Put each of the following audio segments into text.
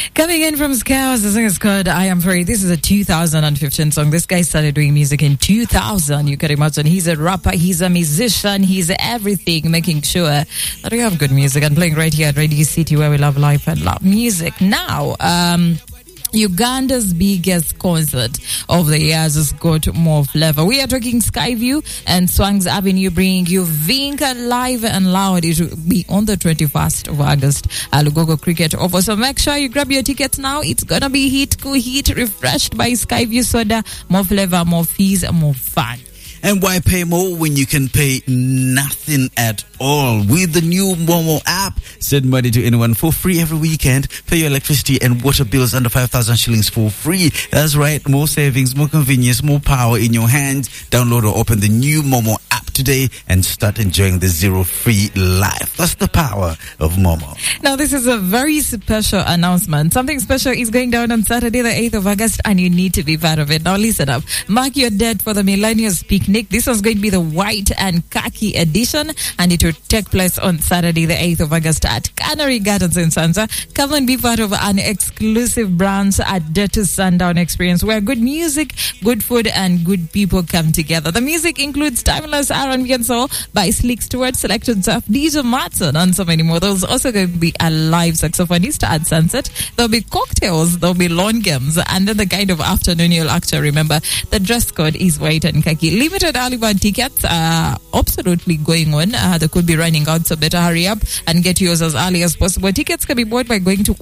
Coming in from Scouse, the song is called I Am Free. This is a 2015 song. This guy started doing music in 2000. You can imagine. He's a rapper, he's a musician, he's everything, making sure that we have good music and playing right here at Radio City, where we love life and love music. Now, Uganda's biggest concert of the year has got more flavor. We are talking Skyview and Swangs Avenue, bringing you Vinca live and loud. It will be on the 21st of August at Lugogo Cricket Oval. So make sure you grab your tickets now. It's gonna be hit, cool heat, refreshed by Skyview soda. More flavor, more fees, more fun. And why pay more when you can pay nothing at all? With the new Momo app, send money to anyone for free every weekend. Pay your electricity and water bills under 5,000 shillings for free. That's right, more savings, more convenience, more power in your hands. Download or open the new Momo app today and start enjoying the zero-free life. That's the power of Momo. Now, this is a very special announcement. Something special is going down on Saturday, the 8th of August, and you need to be part of it. Now, listen up. Mark your date for the Millennials Picnic. This one's going to be the white and khaki edition, and it will take place on Saturday, the 8th of August at Canary Gardens in Sansa. Come and be part of an exclusive brunch at Dirty Sundown Experience, where good music, good food, and good people come together. The music includes timeless R&B and soul by Slick Stewart, selections of DJ Matson, and so many more. There's also going to be a live saxophonist at sunset. There'll be cocktails, there'll be lawn games, and then the kind of afternoon you'll actually remember. The dress code is white and khaki. Limited early bird tickets are absolutely going on. They could be running out, so better hurry up and get yours as early as possible. Tickets can be bought by going to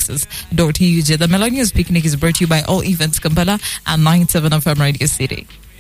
allaccess.uj. The Millennials Picnic is brought to you by All Events Kampala and 97 FM Radio City.